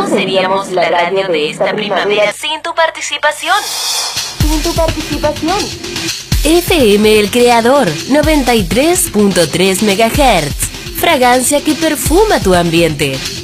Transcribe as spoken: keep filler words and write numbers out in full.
No seríamos la radio de esta primavera sin tu participación. Sin tu participación. F M El Creador, noventa y tres punto tres megahertz. Fragancia que perfuma tu ambiente.